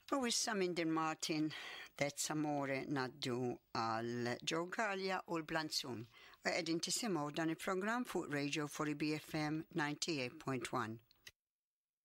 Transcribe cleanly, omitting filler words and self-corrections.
U issa minn din Martin That's Amore naddu għal Joe Gallia u l-Blanzun. U qegħdin tisimgħu dan il-programm fuq Radio 4BFM 98.1.